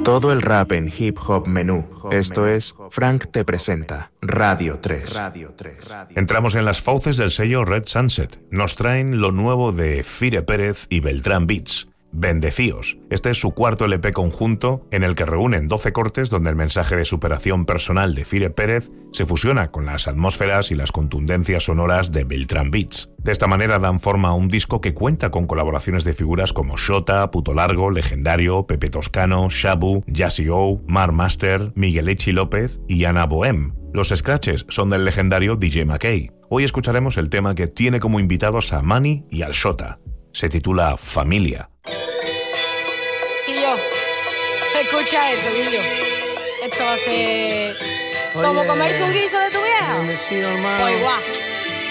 Todo el rap en hip hop menú. Esto es Frank te presenta Radio 3. Entramos en las fauces del sello Red Sunset. Nos traen lo nuevo de Fire Pérez y Beltrán Beats. Bendecíos. Este es su cuarto LP conjunto en el que reúnen 12 cortes donde el mensaje de superación personal de Fire Pérez se fusiona con las atmósferas y las contundencias sonoras de Beltrán Beats. De esta manera dan forma a un disco que cuenta con colaboraciones de figuras como Shota, Puto Largo, Legendario, Pepe Toscano, Shabu, Jazzy O, Mar Master, Miguel Echi López y Ana Bohem. Los scratches son del legendario DJ McKay. Hoy escucharemos el tema que tiene como invitados a Manny y al Shota. Se titula Familia. Escucha eso, Guillo. Esto va a ser como comerse un guiso de tu vieja. Pues igual.